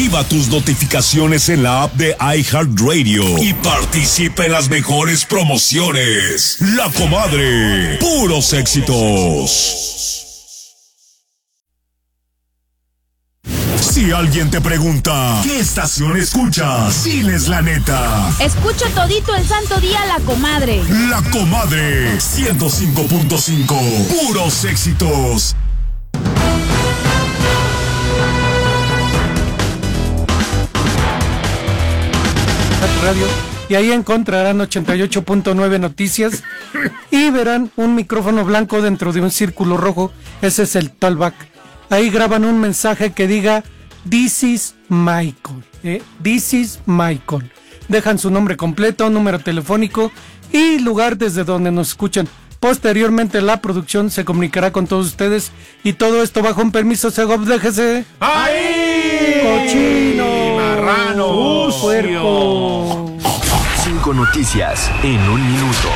Activa tus notificaciones en la app de iHeartRadio y participa en las mejores promociones. La Comadre, puros éxitos. Si alguien te pregunta, ¿qué estación escuchas? Diles la neta. Escucho todito el santo día La Comadre. La Comadre, 105.5, puros éxitos. Radio, y ahí encontrarán 88.9 noticias y verán un micrófono blanco dentro de un círculo rojo. Ese es el talkback. Ahí graban un mensaje que diga This is Michael, This is Michael. Dejan su nombre completo, número telefónico y lugar desde donde nos escuchan. Posteriormente la producción se comunicará con todos ustedes y todo esto bajo un permiso Segov. Déjese. ¡Ay! ¡Cochino! ¡Marrano! ¡Puerco! 5 noticias en un minuto.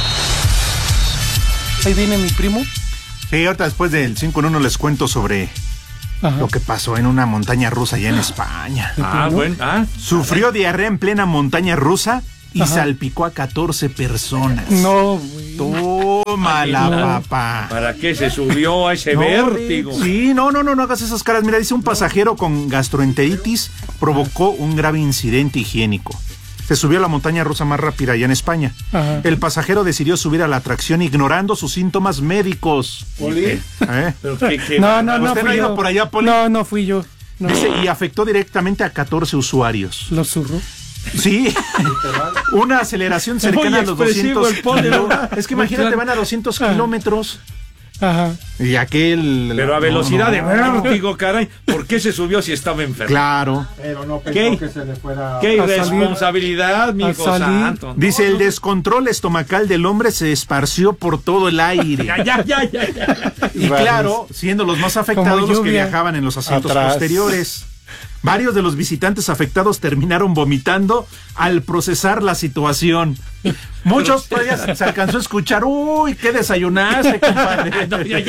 Ahí viene mi primo. Sí, ahorita después del 5 en 1 les cuento sobre lo que pasó en una montaña rusa allá en España. Bueno. Sufrió diarrea en plena montaña rusa y salpicó a 14 personas. No, güey. Tómala, papá. ¿Para qué se subió a ese vértigo? Sí, no hagas esas caras. Mira, dice un pasajero con gastroenteritis provocó un grave incidente higiénico. Se subió a la montaña rusa más rápida allá en España. Ajá. El pasajero decidió subir a la atracción ignorando sus síntomas médicos. ¿Poli? ¿Pero qué? No, ¿Usted no ha ido por allá, Poli? No fui yo. No. Dice, y afectó directamente a 14 usuarios. ¿Lo zurró? Sí, una aceleración cercana a los 200 Es que imagínate, van a 200 kilómetros. Ajá. Y aquel... Pero a velocidad de vértigo, caray. ¿Por qué se subió si estaba enfermo? Claro. Pero no pensó que se le fuera... ¡Qué irresponsabilidad, mi hijo santo! Dice, el descontrol estomacal del hombre se esparció por todo el aire. Ya. Y claro, siendo los más afectados los que viajaban en los asientos posteriores. Varios de los visitantes afectados terminaron vomitando al procesar la situación. Muchos todavía se alcanzó a escuchar, uy, ¿qué desayunaste, compadre?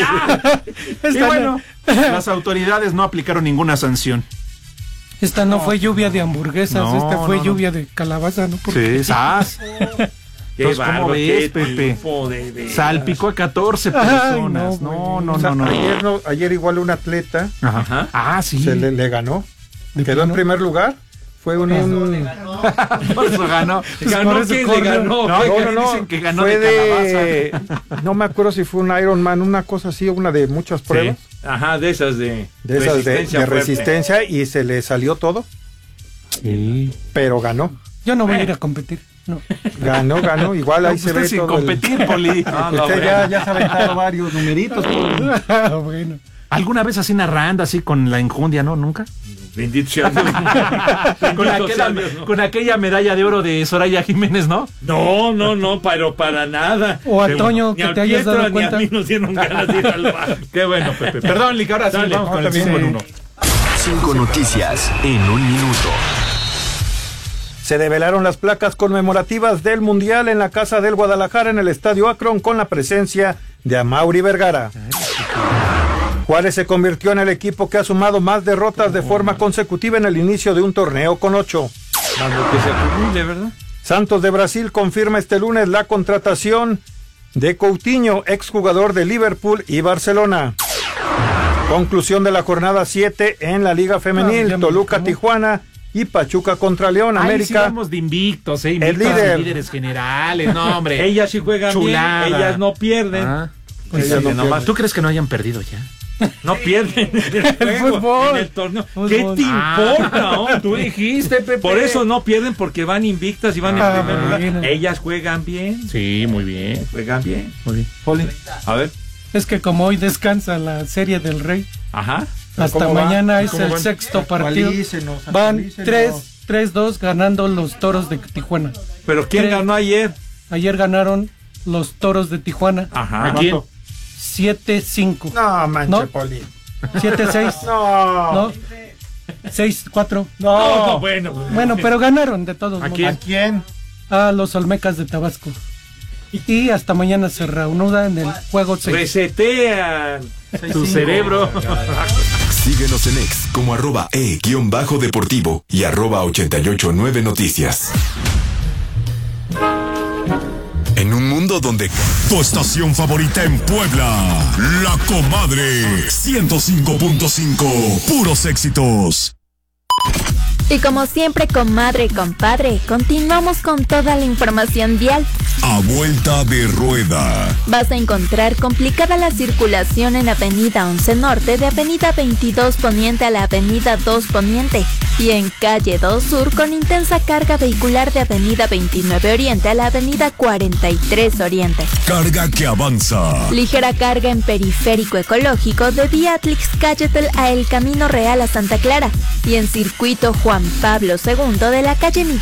Y bueno, las autoridades no aplicaron ninguna sanción. Esta no fue lluvia de hamburguesas, fue lluvia de calabaza, ¿no? Sí, ¡sas! Entonces, ¿cómo ves, Pepe? Salpicó a 14 personas. Ay, no. Ayer igual un atleta sí. se le ganó. Quedó en primer lugar. Fue Por eso ganó. ¿Ganó quién le ganó? No. Dicen que ganó de calabaza. No me acuerdo si fue un Ironman, una cosa así, una de muchas pruebas. Sí. De esas de resistencia y se le salió todo. Sí. Pero ganó. Yo no voy a ir a competir. No. Ganó. Igual ahí se ve sin todo. Competir, Poli. Usted ya se ha aventado varios numeritos. Bueno. ¿Alguna vez así narrando, así con la enjundia, no? ¿Nunca? Bendito sea Dios. Con aquella medalla de oro de Soraya Jiménez, ¿no? No, pero para nada. O a Toño, que te hayas dado cuenta. Ni a mí nos dieron ganas de ir al bar. Qué bueno, Pepe. Perdón, Lica, ahora sí, vamos con el 5 en 1. 5 noticias en un minuto. Se develaron las placas conmemorativas del Mundial en la Casa del Guadalajara en el Estadio Akron con la presencia de Amaury Vergara. Juárez se convirtió en el equipo que ha sumado más derrotas de forma consecutiva en el inicio de un torneo con 8. Más lo que se acumule, ¿verdad? Santos de Brasil confirma este lunes la contratación de Coutinho, exjugador de Liverpool y Barcelona. Conclusión de la jornada 7 en la Liga Femenil, Toluca, Tijuana y Pachuca contra León. América. Sigamos de invictos, el líder. Líderes generales, no, hombre. Ellas sí juegan chulada. bien, ellas no pierden. ¿Tú crees que no hayan perdido ya? No pierden el fútbol, en el torneo. ¿Qué te importa? Tú dijiste, Pepe. Por eso no pierden, porque van invictas y van en primer lugar. Bueno. Ellas juegan bien. Sí, muy bien. Juegan bien. Muy bien. Poli, a ver. Es que como hoy descansa la Serie del Rey, hasta mañana es el sexto partido. Van 3-2 ganando los Toros de Tijuana. ¿Pero quién ganó ayer? Ayer ganaron los Toros de Tijuana. ¿A quién? 7-5. No, manche, Poli. 7-6. No. 6-4. No, bueno. Bueno, pero ganaron de todos modos. ¿A quién? A los Olmecas de Tabasco. Y hasta mañana se reanuda en el juego 6. Resetea tu cerebro. Síguenos en X como @e_deportivo y @889noticias. En un mundo donde... Tu estación favorita en Puebla, La Comadre, 105.5, puros éxitos. Y como siempre, comadre y compadre, continuamos con toda la información vial. A vuelta de rueda. Vas a encontrar complicada la circulación en Avenida 11 Norte, de Avenida 22 Poniente a la Avenida 2 Poniente, y en Calle 2 Sur con intensa carga vehicular de Avenida 29 Oriente a la Avenida 43 Oriente. Carga que avanza. Ligera carga en Periférico Ecológico de Vía Atlixcáyotl a El Camino Real a Santa Clara, y en Circuito Juan Pablo II de la calle Miguel